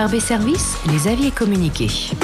RB Service, les avis est communiqué.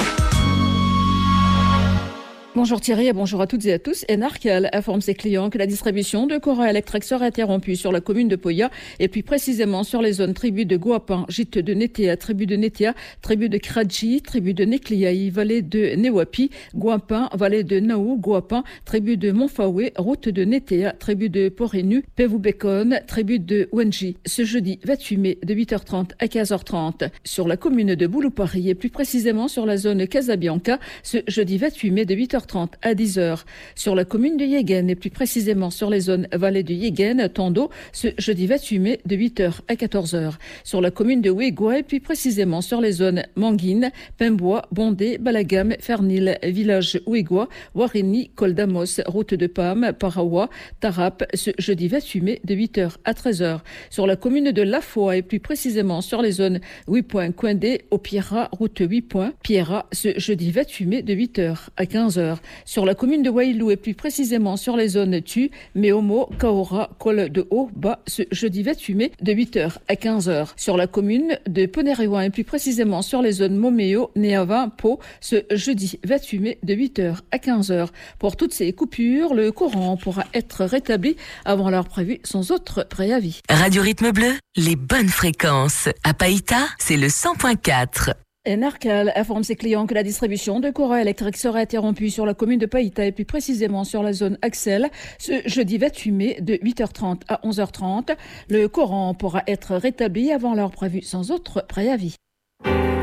Bonjour Thierry et bonjour à toutes et à tous. Enarcal informe ses clients que la distribution de courant électrique sera interrompue sur la commune de Poya et plus précisément sur les zones tribu de Guapan, gîte de Netea, tribu de Netea, tribu de Kradji, tribu de Nekliaï, vallée de Newapi, Guapan, vallée de Naou, Guapan, tribu de Montfaoué, route de Netea, tribu de Porenu, Pevou-Bécon, tribu de Wenji. Ce jeudi 28 mai de 8h30 à 15h30 sur la commune de Bouloupari et plus précisément sur la zone Casabianca, ce jeudi 28 mai de 8h30 à 10h sur la commune de Yégen et plus précisément sur les zones vallée de Yégen, Tando, ce jeudi 28 mai de 8h à 14h sur la commune de Ouégoua et plus précisément sur les zones Manguine, Pimbois, Bondé, Balagam, Fernil, village Ouégoua, Warini, Coldamos, route de Pam, Parawa, Tarap, ce jeudi 28 mai de 8h à 13h sur la commune de Lafoa et plus précisément sur les zones 8 points Coindé, Opiera, route 8 points, Piera, ce jeudi 28 mai de 8h à 15h sur la commune de Wailou et plus précisément sur les zones Tu, Méomo, Kaora, Col de Haut, Bas, ce jeudi 28 mai de 8h à 15h. Sur la commune de Ponéréouin et plus précisément sur les zones Moméo, Néava, Pau, ce jeudi 28 mai de 8h à 15h. Pour toutes ces coupures, le courant pourra être rétabli avant l'heure prévue sans autre préavis. Radio Rythme Bleu, les bonnes fréquences. À Païta, c'est le 100.4. Enarcal informe ses clients que la distribution de courant électrique sera interrompue sur la commune de Païta et plus précisément sur la zone Axel ce jeudi 28 mai de 8h30 à 11h30. Le courant pourra être rétabli avant l'heure prévue sans autre préavis.